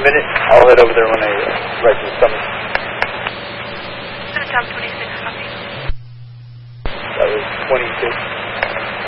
minute. I'll head over there when I right to the summit. Top 26, copy. That was 26.